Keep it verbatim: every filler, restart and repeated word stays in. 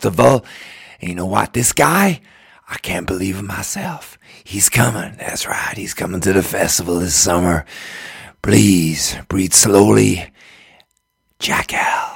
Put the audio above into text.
festival. And you know what? This guy, I can't believe it myself. He's coming. That's right. He's coming to the festival this summer. Please breathe slowly. Jackal.